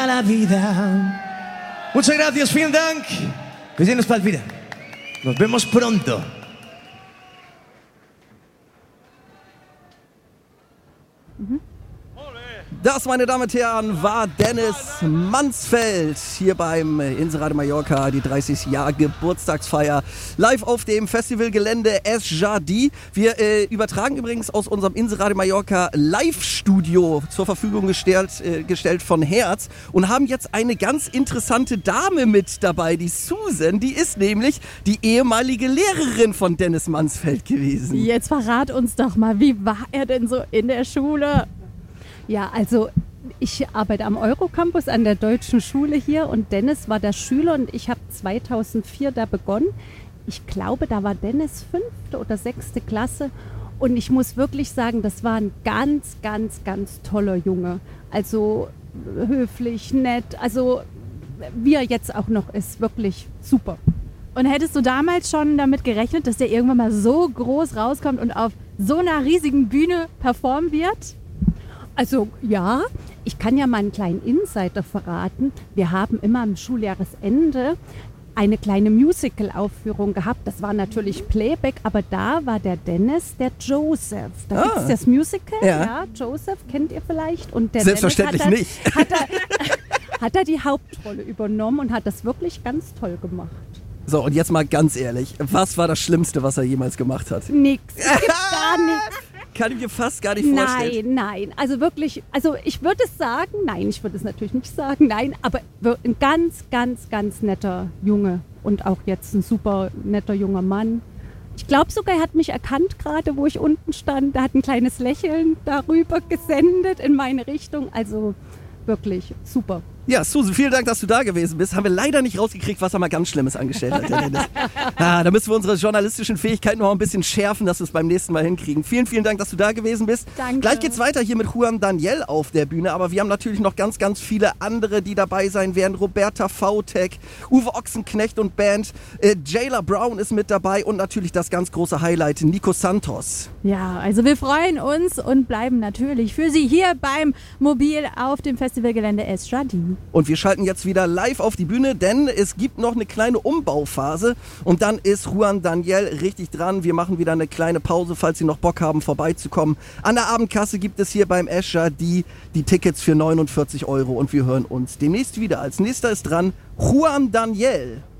La vida. Muchas gracias, vielen Dank. Wir sehen uns bald wieder. Nos vemos pronto. Das, meine Damen und Herren, war Dennis Mansfeld hier beim Inseradio Mallorca, die 30-Jahr-Geburtstagsfeier, live auf dem Festivalgelände Es Jardi. Wir übertragen übrigens aus unserem Inseradio Mallorca Live-Studio zur Verfügung gestellt von Herz und haben jetzt eine ganz interessante Dame mit dabei, die Susan. Die ist nämlich die ehemalige Lehrerin von Dennis Mansfeld gewesen. Jetzt verrat uns doch mal, wie war er denn so in der Schule? Ja, also ich arbeite am Eurocampus an der Deutschen Schule hier und Dennis war der Schüler und ich habe 2004 da begonnen. Ich glaube, da war Dennis 5. oder 6. Klasse und ich muss wirklich sagen, das war ein ganz, ganz, ganz toller Junge. Also höflich, nett, also wie er jetzt auch noch ist, wirklich super. Und hättest du damals schon damit gerechnet, dass der irgendwann mal so groß rauskommt und auf so einer riesigen Bühne performen wird? Also ja, ich kann ja mal einen kleinen Insider verraten. Wir haben immer am Schuljahresende eine kleine Musical-Aufführung gehabt. Das war natürlich Playback, aber da war der Dennis, der Joseph. Da gibt es das Musical, ja, Joseph kennt ihr vielleicht. Und der Selbstverständlich Dennis nicht. Hat er die Hauptrolle übernommen und hat das wirklich ganz toll gemacht. So, und jetzt mal ganz ehrlich, was war das Schlimmste, was er jemals gemacht hat? Nix, es gibt gar nichts. Kann ich mir fast gar nicht vorstellen. Nein, also wirklich, also ich würde es sagen, nein, ich würde es natürlich nicht sagen, nein, aber ein ganz, ganz, ganz netter Junge und auch jetzt ein super netter junger Mann. Ich glaube sogar, er hat mich erkannt gerade, wo ich unten stand, er hat ein kleines Lächeln darüber gesendet in meine Richtung, also wirklich super. Ja, Susan, vielen Dank, dass du da gewesen bist. Haben wir leider nicht rausgekriegt, was er mal ganz Schlimmes angestellt hat. Da müssen wir unsere journalistischen Fähigkeiten noch ein bisschen schärfen, dass wir es beim nächsten Mal hinkriegen. Vielen, vielen Dank, dass du da gewesen bist. Danke. Gleich geht's weiter hier mit Juan Daniel auf der Bühne, aber wir haben natürlich noch ganz, ganz viele andere, die dabei sein werden. Roberta Vautek, Uwe Ochsenknecht und Band, Jayla Brown ist mit dabei und natürlich das ganz große Highlight, Nico Santos. Ja, also wir freuen uns und bleiben natürlich für Sie hier beim Mobil auf dem Festivalgelände Es Jardi. Und wir schalten jetzt wieder live auf die Bühne, denn es gibt noch eine kleine Umbauphase und dann ist Juan Daniel richtig dran. Wir machen wieder eine kleine Pause, falls Sie noch Bock haben, vorbeizukommen. An der Abendkasse gibt es hier beim Es Jardi die Tickets für 49 € und wir hören uns demnächst wieder. Als nächster ist dran Juan Daniel.